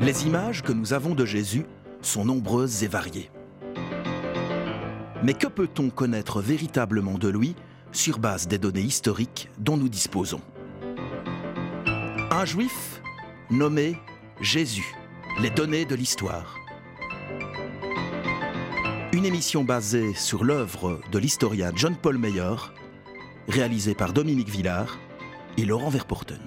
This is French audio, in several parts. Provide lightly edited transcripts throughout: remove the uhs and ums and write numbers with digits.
Les images que nous avons de Jésus sont nombreuses et variées. Mais que peut-on connaître véritablement de lui sur base des données historiques dont nous disposons? Un juif nommé Jésus, les données de l'histoire. Une émission basée sur l'œuvre de l'historien John Paul Meyer, réalisée par Dominique Villard et Laurent Verpoorten.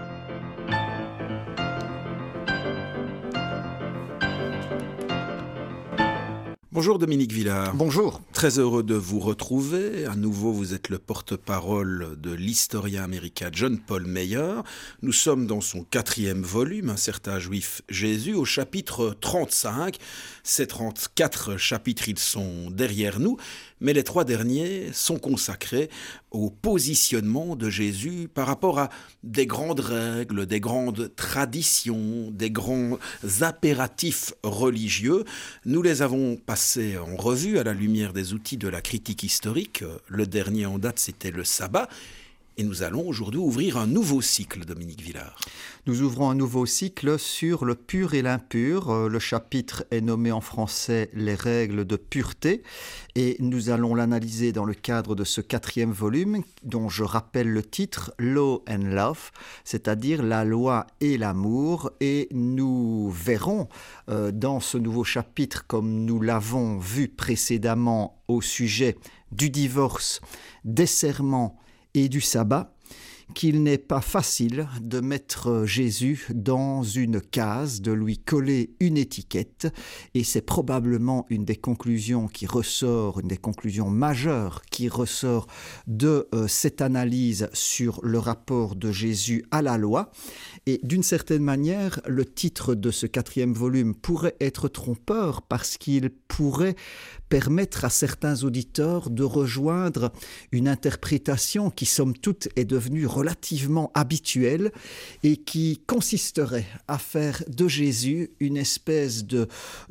Bonjour Dominique Villard. Bonjour. Très heureux de vous retrouver. À nouveau, vous êtes le porte-parole de l'historien américain John Paul Meyer. Nous sommes dans son 4e volume, Un certain juif Jésus, au chapitre 35. Ces 34 chapitres, ils sont derrière nous, mais les 3 derniers sont consacrés au positionnement de Jésus par rapport à des grandes règles, des grandes traditions, des grands impératifs religieux. Nous les avons passés en revue à la lumière des outils de la critique historique. Le dernier en date, c'était le sabbat. Et nous allons aujourd'hui ouvrir un nouveau cycle, Dominique Villard. Nous ouvrons un nouveau cycle sur le pur et l'impur. Le chapitre est nommé en français « Les règles de pureté » et nous allons l'analyser dans le cadre de ce 4e volume dont je rappelle le titre « Law and Love », c'est-à-dire la loi et l'amour. Et nous verrons dans ce nouveau chapitre, comme nous l'avons vu précédemment au sujet du divorce, des serments et du sabbat, qu'il n'est pas facile de mettre Jésus dans une case, de lui coller une étiquette, et c'est probablement une des conclusions qui ressort, une des conclusions majeures qui ressort de cette analyse sur le rapport de Jésus à la loi. Et d'une certaine manière, le titre de ce 4e volume pourrait être trompeur parce qu'il pourrait permettre à certains auditeurs de rejoindre une interprétation qui, somme toute, est devenue relativement habituelle et qui consisterait à faire de Jésus une espèce de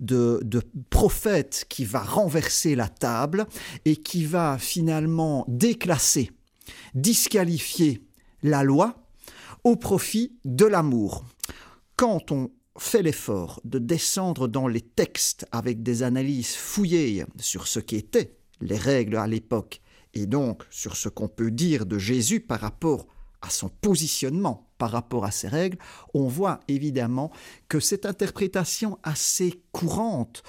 prophète qui va renverser la table et qui va finalement déclasser, disqualifier la loi au profit de l'amour. Quand on fait l'effort de descendre dans les textes avec des analyses fouillées sur ce qu'étaient les règles à l'époque et donc sur ce qu'on peut dire de Jésus par rapport à son positionnement par rapport à ces règles, on voit évidemment que cette interprétation assez courante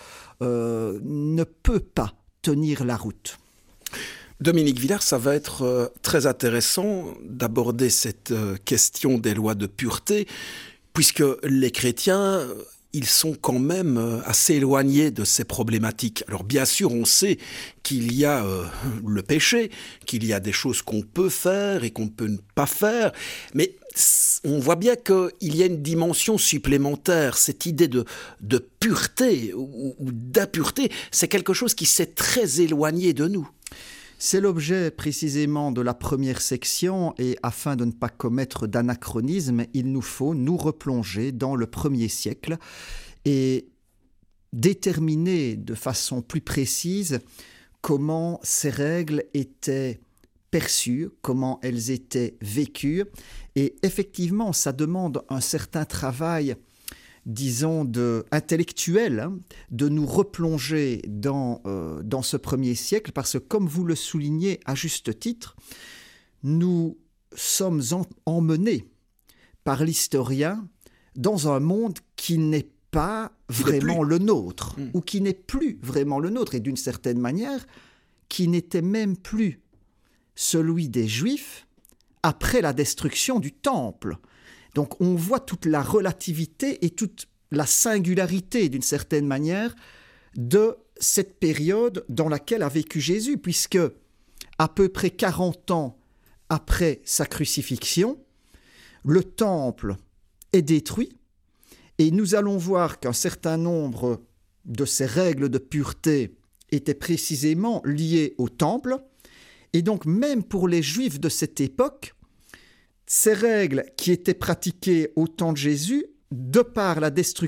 ne peut pas tenir la route. Dominique Villard, ça va être très intéressant d'aborder cette question des lois de pureté, puisque les chrétiens, ils sont quand même assez éloignés de ces problématiques. Alors bien sûr, on sait qu'il y a le péché, qu'il y a des choses qu'on peut faire et qu'on ne peut pas faire, mais on voit bien qu'il y a une dimension supplémentaire. Cette idée de pureté ou d'impureté, c'est quelque chose qui s'est très éloigné de nous. C'est l'objet précisément de la première section et afin de ne pas commettre d'anachronisme, il nous faut nous replonger dans le 1er siècle et déterminer de façon plus précise comment ces règles étaient perçues, comment elles étaient vécues. Et effectivement, ça demande un certain travail, disons, intellectuel, de nous replonger dans ce 1er siècle, parce que, comme vous le soulignez à juste titre, nous sommes emmenés par l'historien dans un monde qui n'est pas vraiment le nôtre, ou qui n'est plus vraiment le nôtre, et d'une certaine manière, qui n'était même plus celui des Juifs après la destruction du Temple. Donc on voit toute la relativité et toute la singularité, d'une certaine manière, de cette période dans laquelle a vécu Jésus, puisque à peu près 40 ans après sa crucifixion, le temple est détruit et nous allons voir qu'un certain nombre de ces règles de pureté étaient précisément liées au temple. Et donc même pour les Juifs de cette époque, ces règles qui étaient pratiquées au temps de Jésus, de par la destruction